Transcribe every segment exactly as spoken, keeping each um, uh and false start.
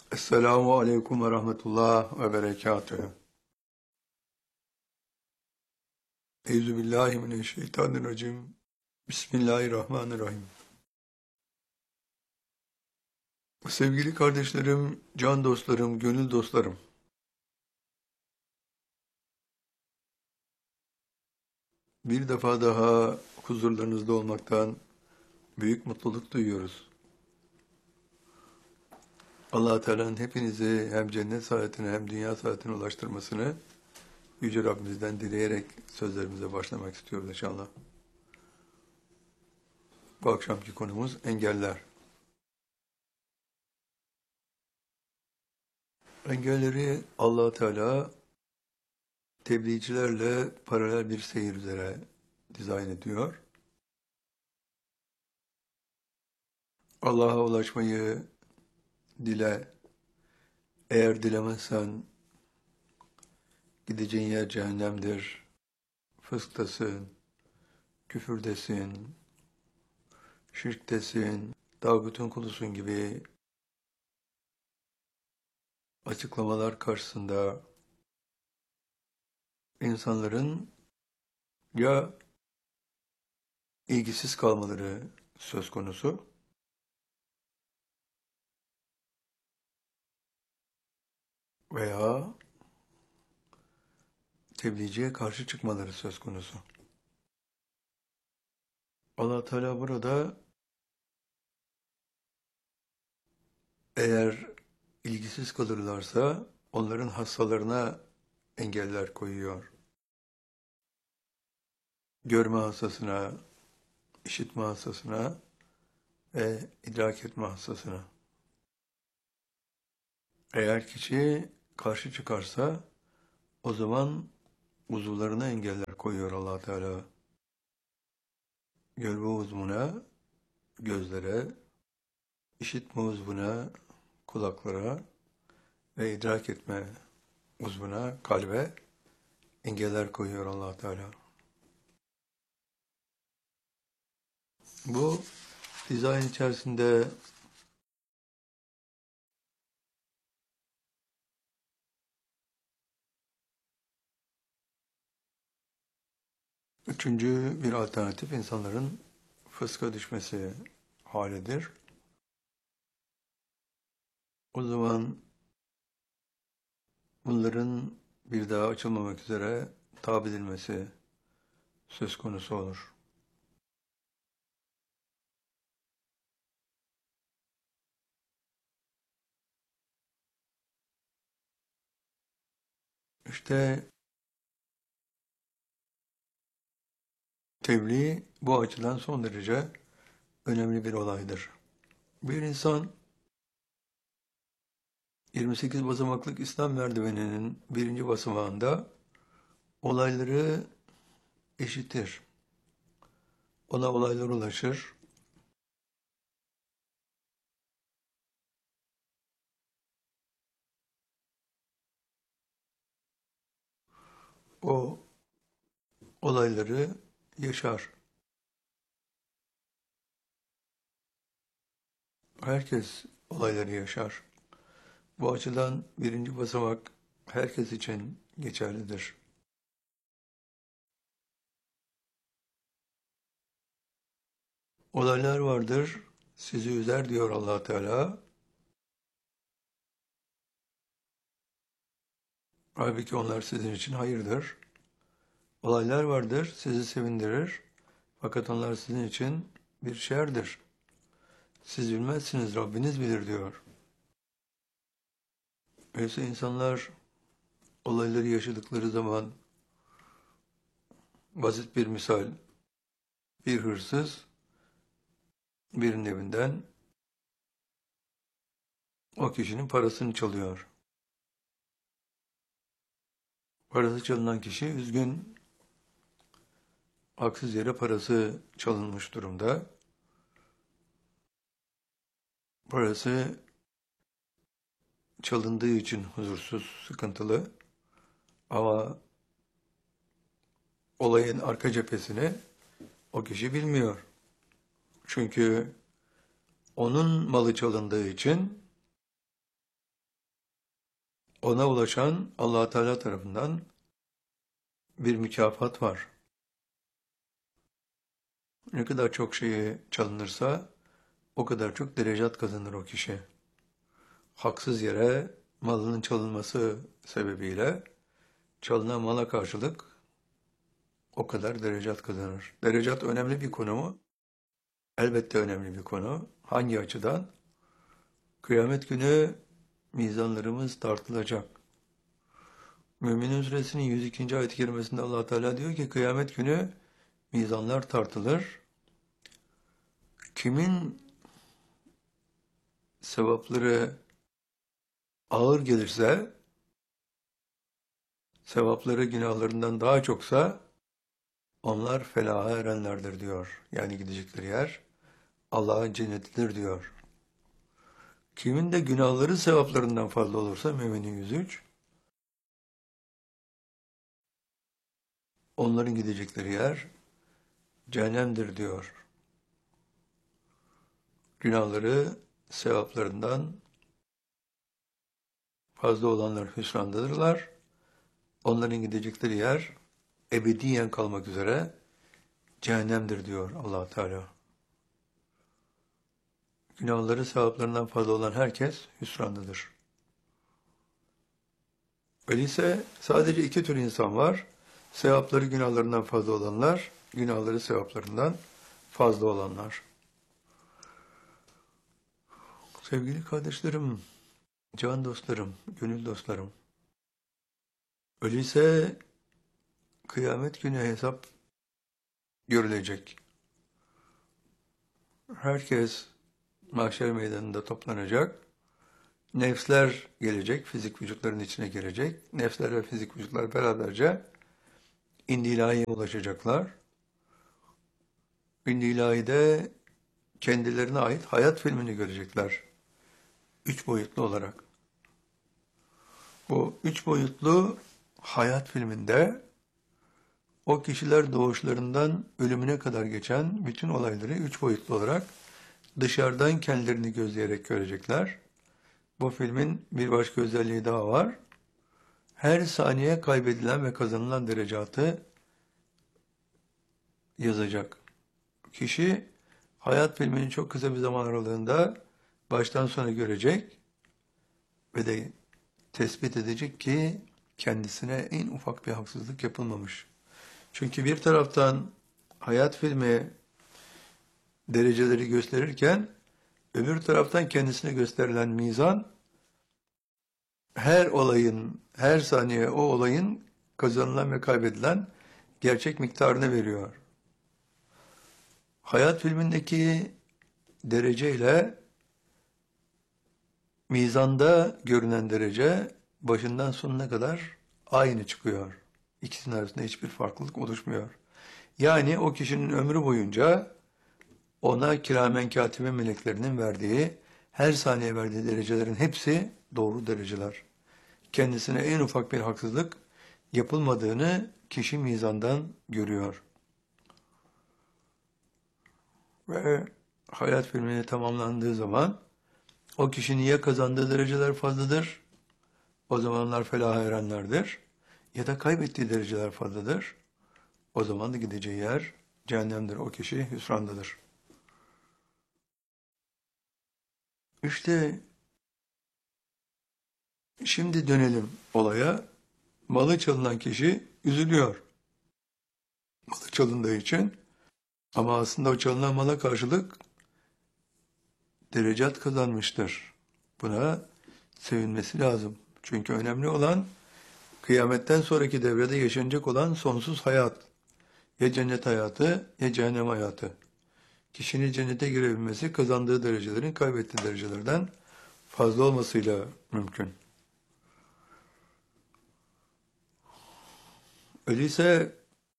Esselamu Aleyküm ve Rahmetullah ve Berekatühü. Euzubillahimineşşeytanirracim. Bismillahirrahmanirrahim. Sevgili kardeşlerim, can dostlarım, gönül dostlarım. Bir defa daha huzurlarınızda olmaktan büyük mutluluk duyuyoruz. Allah-u Teala'nın hepinizi hem cennet saadetine hem dünya saadetine ulaştırmasını Yüce Rabbimizden dileyerek sözlerimize başlamak istiyoruz inşallah. Bu akşamki konumuz engeller. Engelleri Allah-u Teala tebliğcilerle paralel bir seyir üzere dizayn ediyor. Allah'a ulaşmayı dile, eğer dilemezsen gideceğin yer cehennemdir, fısktasın, küfürdesin, şirktesin, tağutun kulusun gibi açıklamalar karşısında insanların ya ilgisiz kalmaları söz konusu veya tebliğciye karşı çıkmaları söz konusu. Allah Teala burada eğer ilgisiz kalırlarsa onların hastalarına engeller koyuyor. Görme hassasına, işitme hassasına ve idrak etme hassasına. Eğer kişi karşı çıkarsa o zaman uzuvlarına engeller koyuyor Allah Teala. Görme uzvuna, gözlere, işitme uzvuna, kulaklara ve idrak etme uzvuna, kalbe engeller koyuyor Allah Teala. Bu dizayn içerisinde üçüncü bir alternatif insanların fıska düşmesi halidir. O zaman bunların bir daha açılmamak üzere tab edilmesi söz konusu olur. İşte tebliğ bu açıdan son derece önemli bir olaydır. Bir insan yirmi sekiz basamaklık İslam merdiveninin birinci basamağında olayları eşitir. Ona olaylar ulaşır. O olayları yaşar. Herkes olayları yaşar. Bu açıdan birinci basamak herkes için geçerlidir. Olaylar vardır, sizi üzer diyor Allah Teala. Halbuki onlar sizin için hayırdır. Olaylar vardır, sizi sevindirir. Fakat onlar sizin için bir şerdir. Siz bilmezsiniz, Rabbiniz bilir diyor. Öyleyse insanlar olayları yaşadıkları zaman, basit bir misal, bir hırsız birinin evinden o kişinin parasını çalıyor. Parası çalınan kişi üzgün, haksız yere parası çalınmış durumda. Parası çalındığı için huzursuz, sıkıntılı ama olayın arka cephesini o kişi bilmiyor. Çünkü onun malı çalındığı için Ona ulaşan Allah Teala tarafından bir mükafat var. Ne kadar çok şeyi çalınırsa o kadar çok derecat kazanır o kişi. Haksız yere malının çalınması sebebiyle çalınan mala karşılık o kadar derecat kazanır. Derecat önemli bir konu mu? Elbette önemli bir konu. Hangi açıdan? Kıyamet günü mizanlarımız tartılacak. Mü'minun Suresinin yüz ikinci ayet-i kerimesinde Allah Teala diyor ki kıyamet günü mizanlar tartılır. Kimin sevapları ağır gelirse, sevapları günahlarından daha çoksa onlar felaha erenlerdir diyor. Yani gidecekleri yer Allah'ın cennetidir diyor. Kimin de günahları sevaplarından fazla olursa Müminin yüz üç, onların gidecekleri yer cehennemdir diyor. Günahları sevaplarından fazla olanlar hüsrandadırlar. Onların gidecekleri yer ebediyen kalmak üzere cehennemdir diyor Allah Teala. Günahları sevaplarından fazla olan herkes hüsrandadır. Öyleyse sadece iki tür insan var. Sevapları günahlarından fazla olanlar, günahları sevaplarından fazla olanlar. Sevgili kardeşlerim, can dostlarım, gönül dostlarım. Öyleyse kıyamet günü hesap görülecek. Herkes mahşer meydanında toplanacak. Nefsler gelecek, fizik vücutların içine girecek. Nefsler ve fizik vücutlar beraberce İnd-i İlahi'ye ulaşacaklar. İnd-i İlahi'de kendilerine ait hayat filmini görecekler. Üç boyutlu olarak. Bu üç boyutlu hayat filminde o kişiler doğuşlarından ölümüne kadar geçen bütün olayları üç boyutlu olarak dışarıdan kendilerini gözleyerek görecekler. Bu filmin bir başka özelliği daha var. Her saniye kaybedilen ve kazanılan derecatı yazacak. Kişi hayat filmini çok kısa bir zaman aralığında baştan sona görecek ve de tespit edecek ki kendisine en ufak bir haksızlık yapılmamış. Çünkü bir taraftan hayat filmi dereceleri gösterirken öbür taraftan kendisine gösterilen mizan her olayın, her saniye o olayın kazanılan ve kaybedilen gerçek miktarını veriyor. Hayat filmindeki derece ile mizanda görünen derece başından sonuna kadar aynı çıkıyor. İkisinin arasında hiçbir farklılık oluşmuyor. Yani o kişinin ömrü boyunca ona kiramen katibe meleklerinin verdiği, her saniye verdiği derecelerin hepsi doğru dereceler. Kendisine en ufak bir haksızlık yapılmadığını kişi mizandan görüyor. Ve hayat filmini tamamlandığı zaman o kişinin ya kazandığı dereceler fazladır, o zamanlar felaha erenlerdir, ya da kaybettiği dereceler fazladır, o zaman da gideceği yer cehennemdir, o kişi hüsrandadır. İşte şimdi dönelim olaya. Malı çalınan kişi üzülüyor. Malı çalındığı için. Ama aslında o çalınan mala karşılık derecat kazanmıştır. Buna sevinmesi lazım. Çünkü önemli olan kıyametten sonraki devrede yaşanacak olan sonsuz hayat. Ya cennet hayatı ya cehennem hayatı. Kişinin cennete girebilmesi kazandığı derecelerin kaybettiği derecelerden fazla olmasıyla mümkün. Öyleyse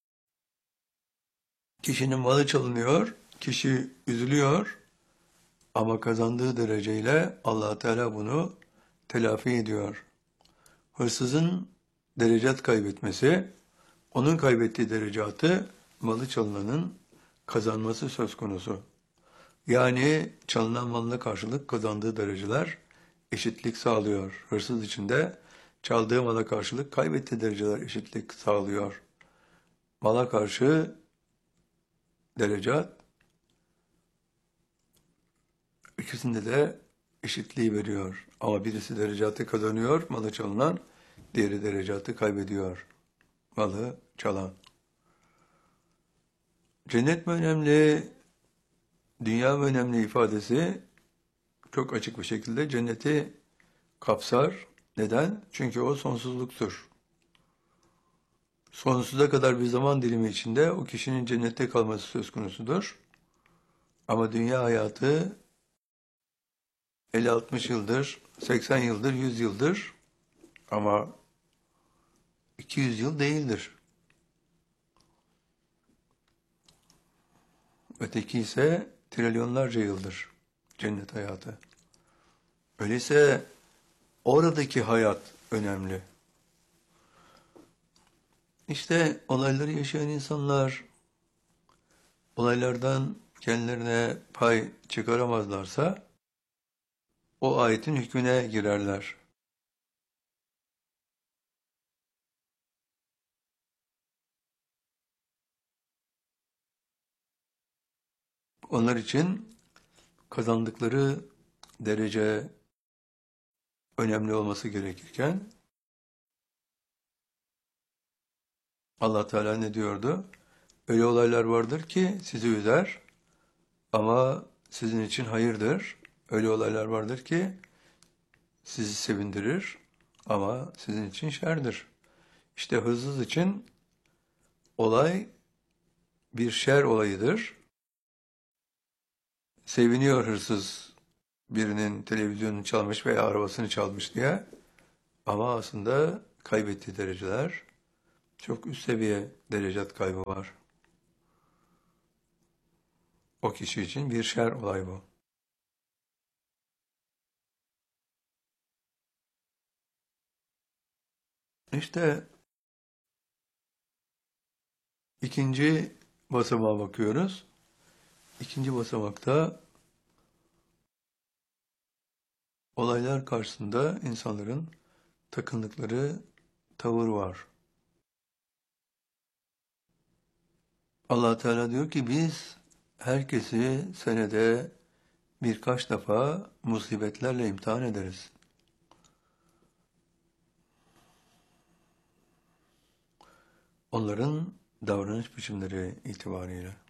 kişinin malı çalınıyor, kişi üzülüyor ama kazandığı dereceyle Allah Teala bunu telafi ediyor. Hırsızın derecat kaybetmesi, onun kaybettiği derecatı malı çalınanın kazanması söz konusu. Yani çalınan malına karşılık kazandığı dereceler eşitlik sağlıyor. Hırsız için de çaldığı mala karşılık kaybettiği dereceler eşitlik sağlıyor. Mala karşı derecat, ikisinde de eşitliği veriyor. Ama birisi derecatı kazanıyor, malı çalınan, diğeri derecatı kaybediyor, malı çalan. Cennet mi önemli, dünya mı önemli ifadesi çok açık bir şekilde cenneti kapsar. Neden? Çünkü o sonsuzluktur. Sonsuza kadar bir zaman dilimi içinde o kişinin cennette kalması söz konusudur. Ama dünya hayatı elli altmış yıldır, seksen yıldır, yüz yıldır ama iki yüz yıl değildir. Öteki ise trilyonlarca yıldır cennet hayatı. Öyleyse oradaki hayat önemli. İşte olayları yaşayan insanlar olaylardan kendilerine pay çıkaramazlarsa o ayetin hükmüne girerler. Onlar için kazandıkları derece önemli olması gerekirken Allah Teala ne diyordu? Öyle olaylar vardır ki sizi üzer ama sizin için hayırdır. Öyle olaylar vardır ki sizi sevindirir ama sizin için şerdir. İşte hırsız için olay bir şer olayıdır. Seviniyor hırsız birinin televizyonunu çalmış veya arabasını çalmış diye. Ama aslında kaybettiği dereceler çok üst seviye derecat kaybı var. O kişi için bir şer olay bu. İşte ikinci basamağa bakıyoruz. İkinci basamakta olaylar karşısında insanların takındıkları tavır var. Allah Teala diyor ki biz herkesi senede birkaç defa musibetlerle imtihan ederiz. Onların davranış biçimleri itibariyle.